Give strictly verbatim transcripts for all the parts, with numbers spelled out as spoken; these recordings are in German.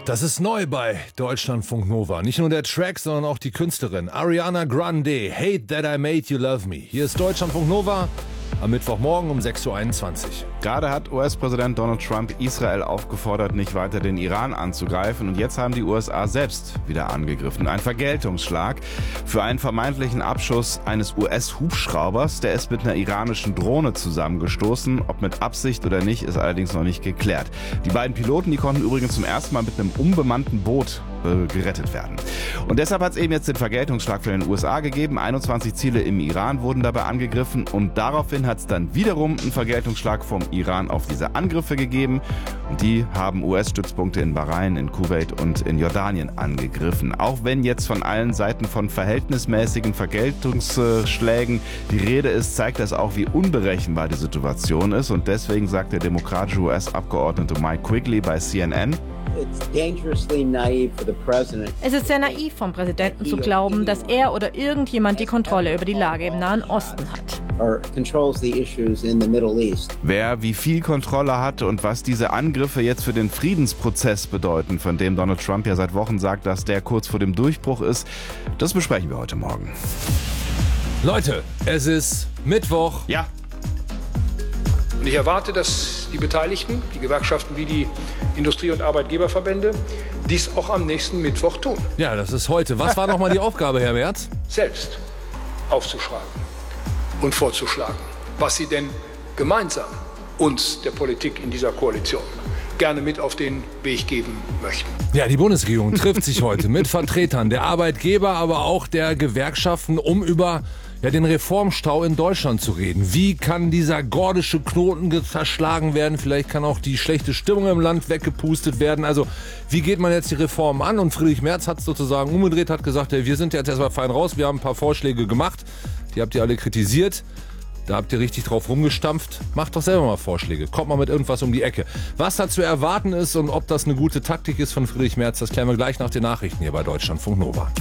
Das ist neu bei Deutschlandfunk Nova. Nicht nur der Track, sondern auch die Künstlerin Ariana Grande. Hate That I Made You Love Me. Hier ist Deutschlandfunk Nova am Mittwochmorgen um sechs Uhr einundzwanzig. Gerade hat U S-Präsident Donald Trump Israel aufgefordert, nicht weiter den Iran anzugreifen. Und jetzt haben die U S A selbst wieder angegriffen. Ein Vergeltungsschlag für einen vermeintlichen Abschuss eines U S-Hubschraubers. Der ist mit einer iranischen Drohne zusammengestoßen. Ob mit Absicht oder nicht, ist allerdings noch nicht geklärt. Die beiden Piloten, die konnten übrigens zum ersten Mal mit einem unbemannten Boot äh, gerettet werden. Und deshalb hat es eben jetzt den Vergeltungsschlag für den U S A gegeben. einundzwanzig Ziele im Iran wurden dabei angegriffen. Und daraufhin hat es dann wiederum einen Vergeltungsschlag vom Iran auf diese Angriffe gegeben. Und die haben U S-Stützpunkte in Bahrain, in Kuwait und in Jordanien angegriffen. Auch wenn jetzt von allen Seiten von verhältnismäßigen Vergeltungsschlägen die Rede ist, zeigt das auch, wie unberechenbar die Situation ist. Und deswegen sagt der demokratische U S-Abgeordnete Mike Quigley bei C N N: Es ist sehr naiv vom Präsidenten zu glauben, dass er oder irgendjemand die Kontrolle über die Lage im Nahen Osten hat. Wer wie viel Kontrolle hat und was diese Angriffe jetzt für den Friedensprozess bedeuten, von dem Donald Trump ja seit Wochen sagt, dass der kurz vor dem Durchbruch ist, das besprechen wir heute Morgen. Leute, es ist Mittwoch. Ja. Und ich erwarte, dass die Beteiligten, die Gewerkschaften wie die Industrie- und Arbeitgeberverbände, dies auch am nächsten Mittwoch tun. Ja, das ist heute. Was war nochmal die Aufgabe, Herr Merz? Selbst aufzuschreiben und vorzuschlagen, was sie denn gemeinsam uns, der Politik in dieser Koalition, gerne mit auf den Weg geben möchten. Ja, die Bundesregierung trifft sich heute mit Vertretern der Arbeitgeber, aber auch der Gewerkschaften, um über ja, den Reformstau in Deutschland zu reden. Wie kann dieser gordische Knoten zerschlagen werden? Vielleicht kann auch die schlechte Stimmung im Land weggepustet werden. Also wie geht man jetzt die Reformen an? Und Friedrich Merz hat es sozusagen umgedreht, hat gesagt, hey, wir sind jetzt erstmal fein raus, wir haben ein paar Vorschläge gemacht, die habt ihr alle kritisiert. Da habt ihr richtig drauf rumgestampft. Macht doch selber mal Vorschläge. Kommt mal mit irgendwas um die Ecke. Was da zu erwarten ist und ob das eine gute Taktik ist von Friedrich Merz, das klären wir gleich nach den Nachrichten hier bei Deutschlandfunk Nova.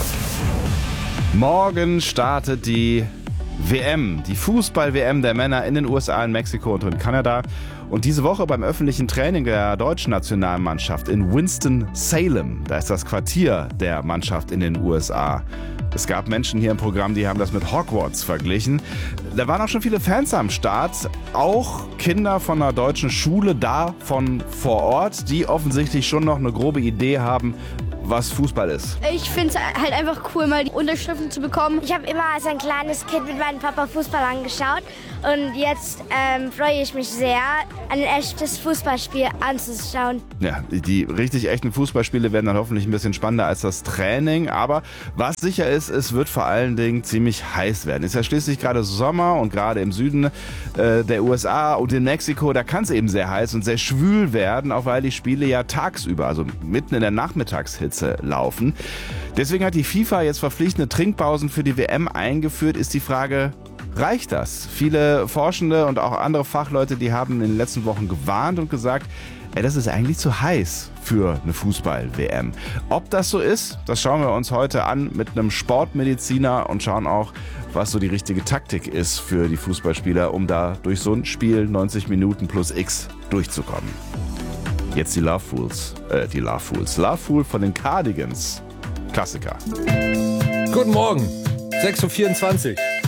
Morgen startet die W M, die Fußball-W M der Männer in den U S A, in Mexiko und in Kanada. Und diese Woche beim öffentlichen Training der deutschen Nationalmannschaft in Winston-Salem, da ist das Quartier der Mannschaft in den U S A. Es gab Menschen hier im Programm, die haben das mit Hogwarts verglichen. Da waren auch schon viele Fans am Start, auch Kinder von einer deutschen Schule da von vor Ort, die offensichtlich schon noch eine grobe Idee haben, was Fußball ist. Ich finde es halt einfach cool, mal die Unterschriften zu bekommen. Ich habe immer als ein kleines Kind mit meinem Papa Fußball angeschaut und jetzt ähm, freue ich mich sehr, ein echtes Fußballspiel anzuschauen. Ja, die richtig echten Fußballspiele werden dann hoffentlich ein bisschen spannender als das Training, aber was sicher ist, es wird vor allen Dingen ziemlich heiß werden. Ist ja schließlich gerade Sommer und gerade im Süden äh, der U S A und in Mexiko, da kann es eben sehr heiß und sehr schwül werden, auch weil die Spiele ja tagsüber, also mitten in der Nachmittagshitze laufen. Deswegen hat die FIFA jetzt verpflichtende Trinkpausen für die W M eingeführt. Ist die Frage, reicht das? Viele Forschende und auch andere Fachleute, die haben in den letzten Wochen gewarnt und gesagt, ey, das ist eigentlich zu heiß für eine Fußball-W M. Ob das so ist, das schauen wir uns heute an mit einem Sportmediziner und schauen auch, was so die richtige Taktik ist für die Fußballspieler, um da durch so ein Spiel neunzig Minuten plus X durchzukommen. Jetzt die Love Fools, äh, die Love Fools. Love Fool von den Cardigans. Klassiker. Guten Morgen, sechs Uhr vierundzwanzig.